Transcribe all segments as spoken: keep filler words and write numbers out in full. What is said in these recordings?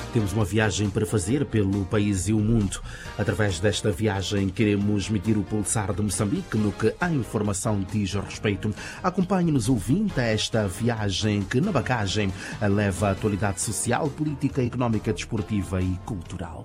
Temos uma viagem para fazer pelo país e o mundo. Através desta viagem queremos medir o pulsar de Moçambique no que a informação diz respeito. Acompanhe-nos, ouvinte, a esta viagem que na bagagem leva a atualidade social, política, económica, desportiva e cultural.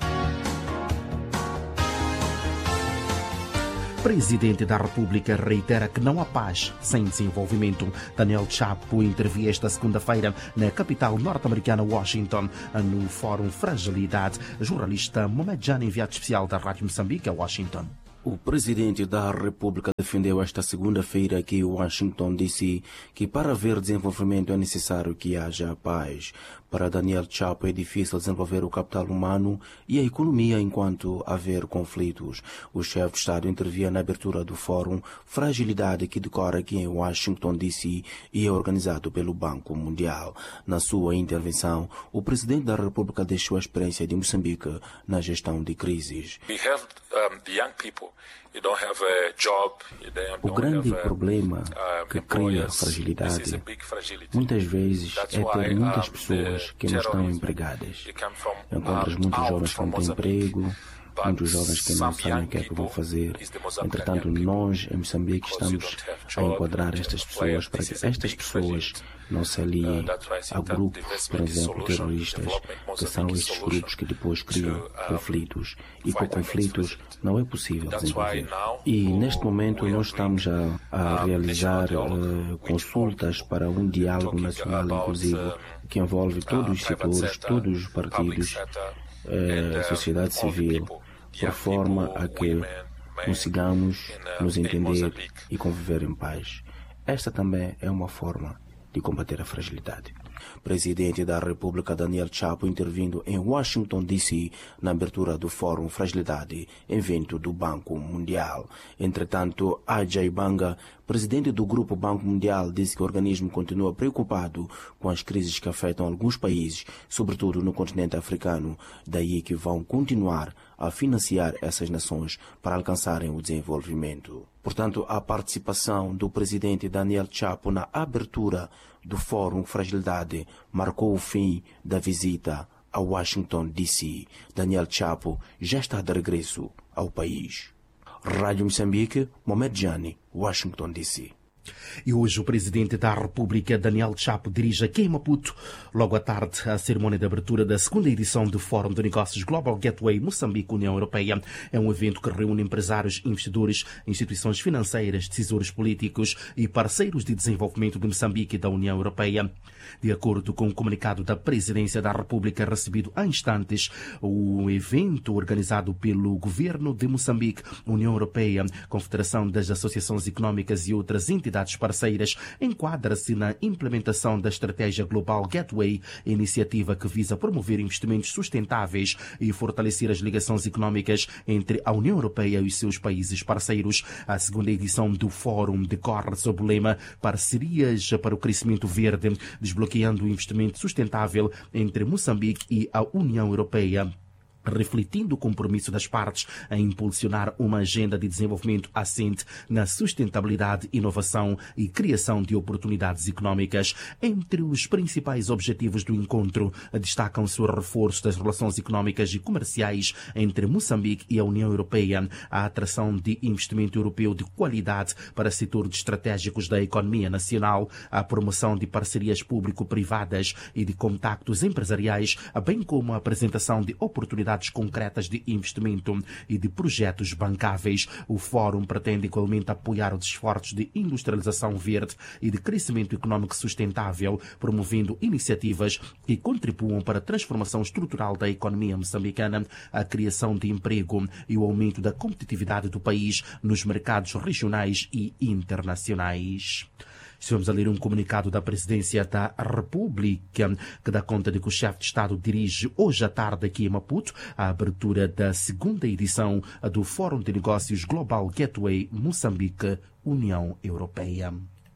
Presidente da República reitera que não há paz sem desenvolvimento. Daniel Chapo intervia esta segunda-feira na capital norte-americana, Washington, no Fórum Fragilidade. Jornalista Mohamed Jani, enviado especial da Rádio Moçambique a Washington. O presidente da República defendeu esta segunda-feira aqui em Washington, D C, que para haver desenvolvimento é necessário que haja paz. Para Daniel Chapo é difícil desenvolver o capital humano e a economia enquanto haver conflitos. O chefe de Estado intervia na abertura do Fórum Fragilidade, que decorre aqui em Washington, D C, e é organizado pelo Banco Mundial. Na sua intervenção, o presidente da República deixou a experiência de Moçambique na gestão de crises. We have, um, the young people. You don't have a job, you don't o grande have, problema uh, que cria a fragilidade muitas vezes é ter muitas pessoas que não estão empregadas. Encontras muitos jovens que não têm emprego, muitos jovens que não sabem o que é que vão fazer. Entretanto, nós em Moçambique estamos a enquadrar estas pessoas para que estas pessoas não se aliem a grupos, por exemplo, terroristas, que são estes grupos que depois criam conflitos. E com conflitos não é possível desenvolver. E neste momento nós estamos a, a realizar uh, consultas para um diálogo nacional inclusivo que envolve todos os setores, todos os partidos, uh, a sociedade civil, por forma a que consigamos nos entender e conviver em paz. Esta também é uma forma de combater a fragilidade. Presidente da República Daniel Chapo intervindo em Washington, D C, na abertura do Fórum Fragilidade, evento do Banco Mundial. Entretanto, Ajay Banga, presidente do Grupo Banco Mundial, disse que o organismo continua preocupado com as crises que afetam alguns países, sobretudo no continente africano, daí que vão continuar a financiar essas nações para alcançarem o desenvolvimento. Portanto, a participação do presidente Daniel Chapo na abertura do Fórum Fragilidade marcou o fim da visita a Washington, D C. Daniel Chapo já está de regresso ao país. Rádio Moçambique, Mohamed Jani, Washington, D C. E hoje o presidente da República, Daniel Chapo, dirige aqui em Maputo, logo à tarde, a cerimônia de abertura da segunda edição do Fórum de Negócios Global Gateway Moçambique-União Europeia. É um evento que reúne empresários, investidores, instituições financeiras, decisores políticos e parceiros de desenvolvimento de Moçambique e da União Europeia. De acordo com o comunicado da Presidência da República recebido há instantes, o evento organizado pelo Governo de Moçambique, União Europeia, Confederação das Associações Económicas e outras entidades parceiras enquadra-se na implementação da Estratégia Global Gateway, iniciativa que visa promover investimentos sustentáveis e fortalecer as ligações económicas entre a União Europeia e os seus países parceiros. A segunda edição do Fórum decorre sob o lema Parcerias para o Crescimento Verde, desbloqueando o investimento sustentável entre Moçambique e a União Europeia, refletindo o compromisso das partes em impulsionar uma agenda de desenvolvimento assente na sustentabilidade, inovação e criação de oportunidades económicas. Entre os principais objetivos do encontro destacam-se o reforço das relações económicas e comerciais entre Moçambique e a União Europeia, a atração de investimento europeu de qualidade para setores estratégicos da economia nacional, a promoção de parcerias público-privadas e de contactos empresariais, bem como a apresentação de oportunidades concretas de investimento e de projetos bancáveis. O Fórum pretende igualmente apoiar os esforços de industrialização verde e de crescimento económico sustentável, promovendo iniciativas que contribuam para a transformação estrutural da economia moçambicana, a criação de emprego e o aumento da competitividade do país nos mercados regionais e internacionais. Estivemos a ler um comunicado da Presidência da República que dá conta de que o chefe de Estado dirige hoje à tarde aqui em Maputo a abertura da segunda edição do Fórum de Negócios Global Gateway Moçambique-União Europeia.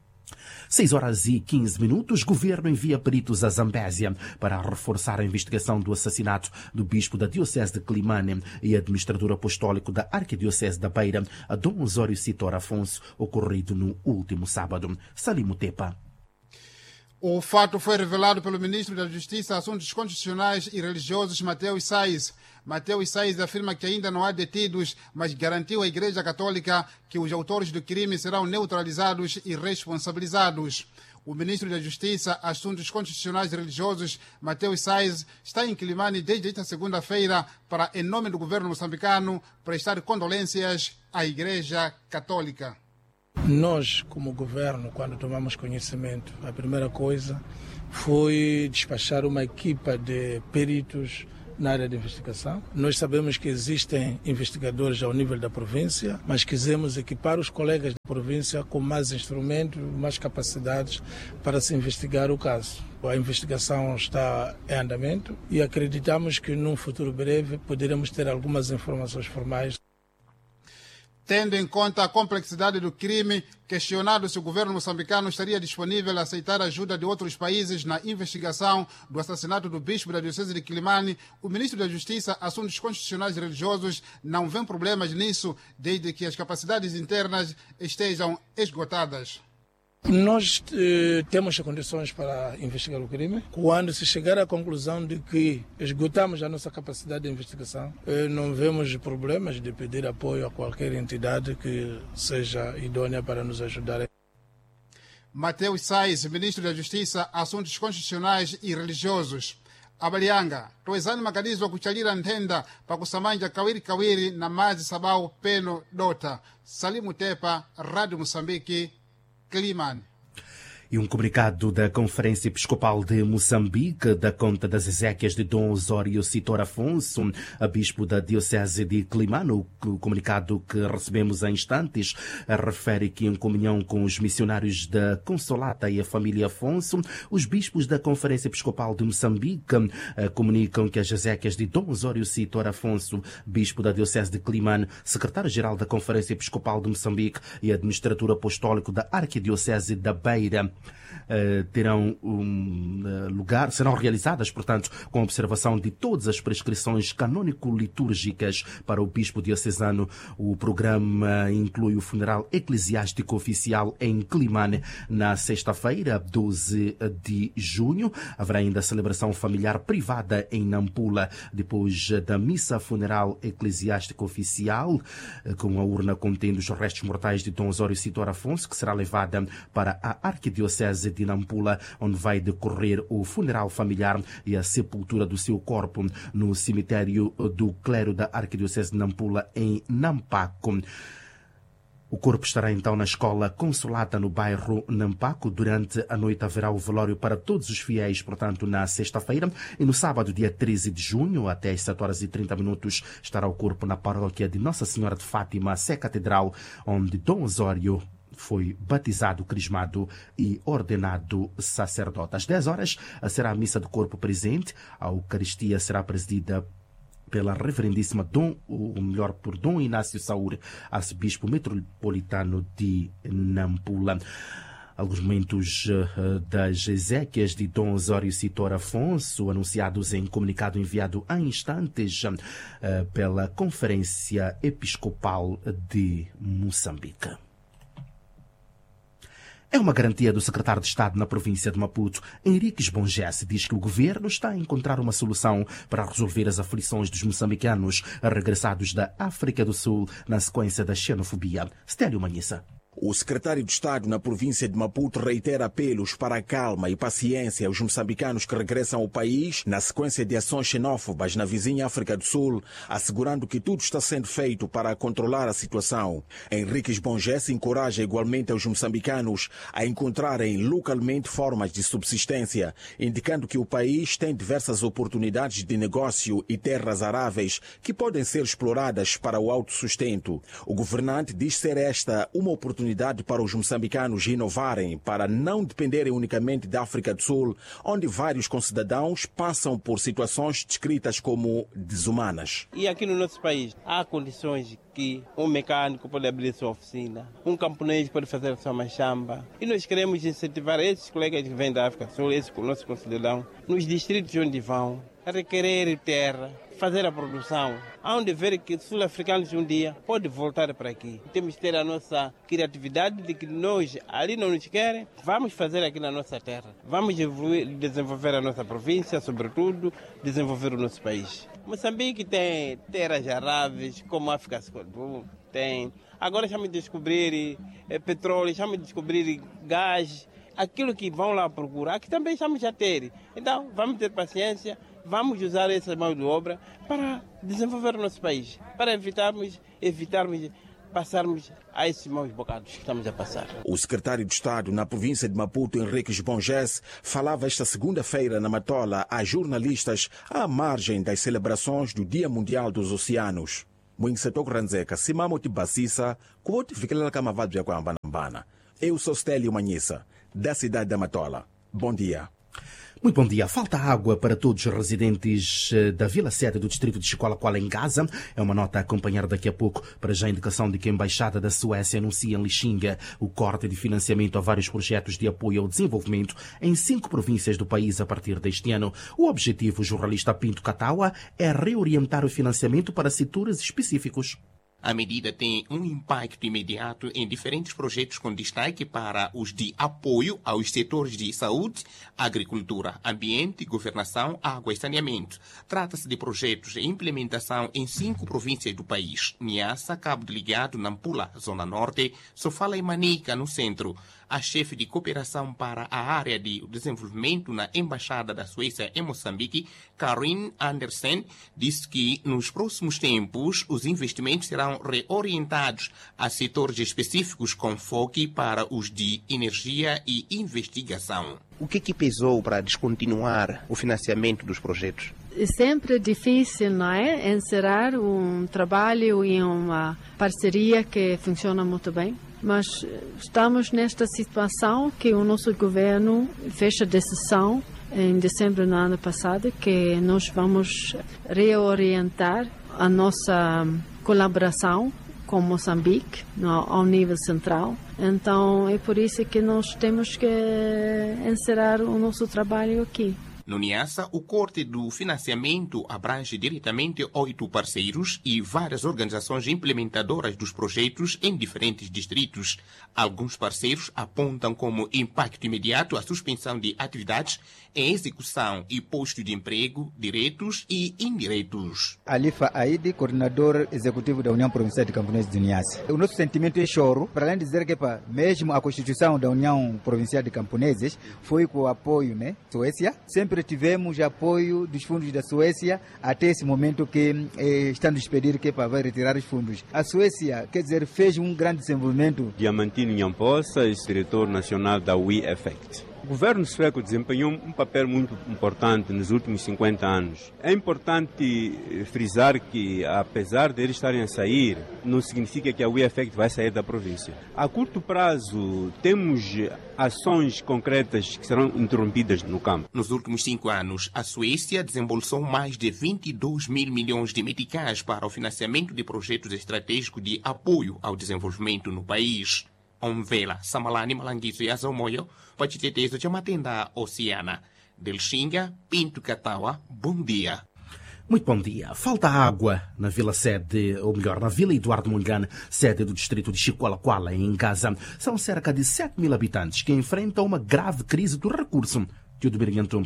seis horas e quinze minutos, governo envia peritos a Zambésia para reforçar a investigação do assassinato do bispo da Diocese de Climane e administrador apostólico da Arquidiocese da Beira, Dom Osório Citor Afonso, ocorrido no último sábado. Salim Tepa. O fato foi revelado pelo ministro da Justiça, Assuntos Constitucionais e Religiosos, Mateus Sais. Mateus Sais afirma que ainda não há detidos, mas garantiu à Igreja Católica que os autores do crime serão neutralizados e responsabilizados. O ministro da Justiça, Assuntos Constitucionais e Religiosos, Mateus Sais, está em Quilimane desde esta segunda-feira para, em nome do governo moçambicano, prestar condolências à Igreja Católica. Nós, como governo, quando tomamos conhecimento, a primeira coisa foi despachar uma equipa de peritos na área de investigação. Nós sabemos que existem investigadores ao nível da província, mas quisemos equipar os colegas da província com mais instrumentos, mais capacidades para se investigar o caso. A investigação está em andamento e acreditamos que num futuro breve poderemos ter algumas informações formais. Tendo em conta a complexidade do crime, questionado se o governo moçambicano estaria disponível a aceitar a ajuda de outros países na investigação do assassinato do bispo da Diocese de Quilimane, o ministro da Justiça, Assuntos Constitucionais e Religiosos, não vê problemas nisso, desde que as capacidades internas estejam esgotadas. Nós eh, temos condições para investigar o crime. Quando se chegar à conclusão de que esgotamos a nossa capacidade de investigação, eh, não vemos problemas de pedir apoio a qualquer entidade que seja idônea para nos ajudar. Mateus Sais, ministro da Justiça, Assuntos Constitucionais e Religiosos. Abalianga, toezani makadizo kuchalira ntenda pa kusamanja kawiri kawiri na mazi sabau peno dota. Salimu Tepa, Rádio Moçambique, Quilimane. E um comunicado da Conferência Episcopal de Moçambique dá conta das exéquias de Dom Osório Citor Afonso, bispo da Diocese de Quilimane. O comunicado que recebemos em instantes refere que, em comunhão com os missionários da Consolata e a família Afonso, os bispos da Conferência Episcopal de Moçambique comunicam que as exéquias de Dom Osório Citor Afonso, bispo da Diocese de Quilimane, secretário-geral da Conferência Episcopal de Moçambique e administrador apostólico da Arquidiocese da Beira, Uh, terão um uh, lugar, serão realizadas, portanto, com observação de todas as prescrições canônico-litúrgicas para o bispo diocesano. O programa inclui o funeral eclesiástico oficial em Quilimane na sexta-feira, doze de junho. Haverá ainda a celebração familiar privada em Nampula, depois da missa funeral eclesiástica oficial, uh, com a urna contendo os restos mortais de Dom Osório Citor Afonso, que será levada para a Arquidiocese de Nampula, onde vai decorrer o funeral familiar e a sepultura do seu corpo no cemitério do clero da Arquidiocese de Nampula, em Nampaco. O corpo estará então na escola Consolata, no bairro Nampaco. Durante a noite haverá o velório para todos os fiéis, portanto, na sexta-feira. E no sábado, dia treze de junho, até às sete horas e trinta minutos, estará o corpo na paróquia de Nossa Senhora de Fátima, Sé Catedral, onde Dom Osório foi batizado, crismado e ordenado sacerdote. Às dez horas será a missa do corpo presente. A Eucaristia será presidida pela reverendíssima Dom, ou melhor, por Dom Inácio Saúr, arcebispo metropolitano de Nampula. Alguns momentos uh, das exéquias de Dom Osório Citor Afonso, anunciados em comunicado enviado há instantes uh, pela Conferência Episcopal de Moçambique. É uma garantia do secretário de Estado na província de Maputo. Henriques Bongesse diz que o governo está a encontrar uma solução para resolver as aflições dos moçambicanos regressados da África do Sul na sequência da xenofobia. Stélio Manhissa. O secretário de Estado na província de Maputo reitera apelos para a calma e paciência aos moçambicanos que regressam ao país na sequência de ações xenófobas na vizinha África do Sul, assegurando que tudo está sendo feito para controlar a situação. Henriques Bongesse encoraja igualmente aos moçambicanos a encontrarem localmente formas de subsistência, indicando que o país tem diversas oportunidades de negócio e terras aráveis que podem ser exploradas para o autossustento. O governante diz ser esta uma oportunidade para os moçambicanos inovarem, para não dependerem unicamente da África do Sul, onde vários concidadãos passam por situações descritas como desumanas. E aqui no nosso país há condições que um mecânico pode abrir sua oficina, um camponês pode fazer sua machamba. E nós queremos incentivar esses colegas que vêm da África do Sul, esses nossos concidadãos, nos distritos onde vão, a requerer terra, fazer a produção. Há de ver que os sul-africanos um dia podem voltar para aqui. Temos que ter a nossa criatividade de que nós ali não nos querem, vamos fazer aqui na nossa terra. Vamos evoluir, desenvolver a nossa província, sobretudo, desenvolver o nosso país. Moçambique tem terras aráveis, como a África Sul, tem. Agora estamos a descobrir é, petróleo, estamos a descobrir gás. Aquilo que vão lá procurar, que também estamos a ter. Então, vamos ter paciência, vamos usar essa mão de obra para desenvolver o nosso país, para evitarmos, evitarmos passarmos a esses maus bocados que estamos a passar. O secretário de Estado na província de Maputo, Henriques Bonges, falava esta segunda-feira na Matola a jornalistas à margem das celebrações do Dia Mundial dos Oceanos. Muinsetok Ranzeca, Simamo Tibacissa, Kuoti Fikela Kamavado Yakwambana. Eu sou Stélio Manhissa, da cidade da Matola. Bom dia. Muito bom dia. Falta água para todos os residentes da Vila Sede do distrito de Chiqualaquala, em Gaza. É uma nota a acompanhar daqui a pouco, para já a indicação de que a Embaixada da Suécia anuncia em Lixinga o corte de financiamento a vários projetos de apoio ao desenvolvimento em cinco províncias do país a partir deste ano. O objetivo, o jornalista Pinto Catawa, é reorientar o financiamento para setores específicos. A medida tem um impacto imediato em diferentes projetos com destaque para os de apoio aos setores de saúde, agricultura, ambiente, governação, água e saneamento. Trata-se de projetos de implementação em cinco províncias do país: Niassa, Cabo Delgado, Nampula, Zona Norte, Sofala e Manica, no centro. A chefe de cooperação para a área de desenvolvimento na Embaixada da Suécia em Moçambique, Karin Andersen, disse que nos próximos tempos os investimentos serão reorientados a setores específicos com foco para os de energia e investigação. O que que pesou para descontinuar o financiamento dos projetos? É sempre difícil, não é? Encerrar um trabalho em uma parceria que funciona muito bem. Mas estamos nesta situação que o nosso governo fez a decisão em dezembro do ano passado que nós vamos reorientar a nossa colaboração com Moçambique no, ao nível central. Então é por isso que nós temos que encerrar o nosso trabalho aqui. No Niassa, o corte do financiamento abrange diretamente oito parceiros e várias organizações implementadoras dos projetos em diferentes distritos. Alguns parceiros apontam como impacto imediato a suspensão de atividades em execução e postos de emprego diretos e indiretos. Alifa Aide, coordenador executivo da União Provincial de Camponeses de Niassa. O nosso sentimento é choro, para além de dizer que pá, mesmo a Constituição da União Provincial de Camponeses foi com o apoio, né, Suécia. Sempre tivemos apoio dos fundos da Suécia até esse momento que eh, estamos a despedir que para vai retirar os fundos. A Suécia, quer dizer, fez um grande desenvolvimento. Diamantino Nhamposa, diretor nacional da We Effect. O governo sueco desempenhou um papel muito importante nos últimos cinquenta anos. É importante frisar que, apesar de eles estarem a sair, não significa que a We Effect vai sair da província. A curto prazo, temos ações concretas que serão interrompidas no campo. Nos últimos cinco anos, a Suécia desembolsou mais de vinte e dois mil milhões de meticais para o financiamento de projetos estratégicos de apoio ao desenvolvimento no país. Omvela, Samalani, Malanguizo e Azomoyo, Pachitetezo de Matenda, Oceana. Delxinga, Pinto Catawa, bom dia. Muito bom dia. Falta água na Vila Sede, ou melhor, na Vila Eduardo Mondlane, sede do distrito de Chiqualaquala, em Gaza. São cerca de sete mil habitantes que enfrentam uma grave crise do recurso. Teodoro Birinhantumbo.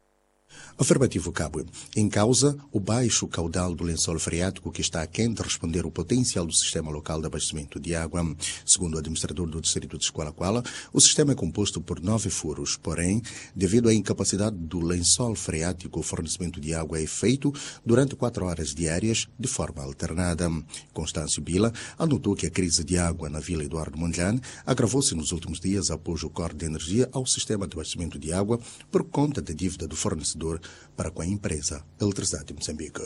Afirmativo, Cabo. Em causa, o baixo caudal do lençol freático que está aquém de responder ao potencial do sistema local de abastecimento de água. Segundo o administrador do distrito de Chiqualaquala, o sistema é composto por nove furos. Porém, devido à incapacidade do lençol freático, o fornecimento de água é feito durante quatro horas diárias de forma alternada. Constâncio Bila anotou que a crise de água na Vila Eduardo Mondlane agravou-se nos últimos dias após o corte de energia ao sistema de abastecimento de água por conta da dívida do fornecedor para com a empresa Eletricidade de Moçambique.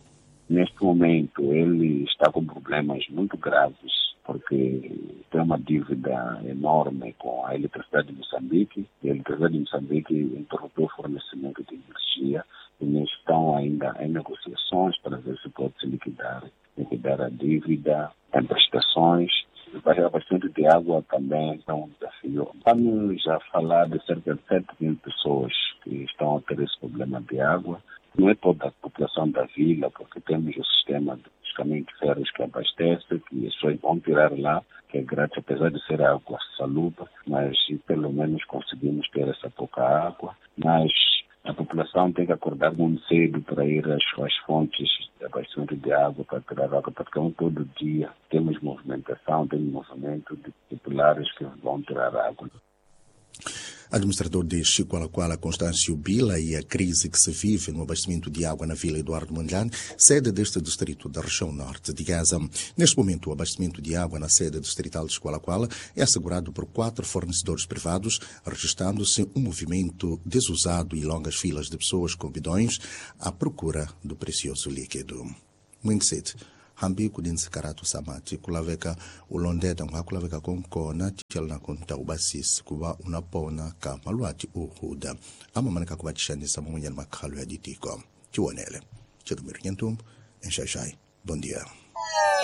Neste momento, ele está com problemas muito graves, porque tem uma dívida enorme com a Eletricidade de Moçambique. E a Eletricidade de Moçambique interrompeu o fornecimento de energia e eles estão ainda em negociações para ver se pode se liquidar, liquidar a dívida, tem prestações. O abastecimento de água também é um desafio. Estamos a falar de cerca de sete mil pessoas que estão a ter esse problema de água. Não é toda a população da vila, porque temos o sistema dos caminhos de ferros que abastece, que as pessoas vão tirar lá, que é grátis, apesar de ser água salubre, mas pelo menos conseguimos ter essa pouca água. Mas a população tem que acordar muito cedo para ir às, às fontes de abastecimento de água, para tirar água, porque um todo dia temos movimentação, temos movimento de populares que vão tirar água. Administrador de Chicoalacoala, Constâncio Bila, e a crise que se vive no abastecimento de água na Vila Eduardo Mondlane, sede deste distrito da região norte de Gaza. Neste momento, o abastecimento de água na sede distrital de Chicoalacoala é assegurado por quatro fornecedores privados, registrando-se um movimento desusado e longas filas de pessoas com bidões à procura do precioso líquido. Mwingsit. Hambi kudinsi karatu samati kulaveka ulondeta nga kulaveka konkona tichalna konta ubasis kuba unapona kama luati uhuda ama manaka kubatishanisa mumunya makhalu ya ditiko chiwonele chidumiri nyentumbu enshashai. Bom dia.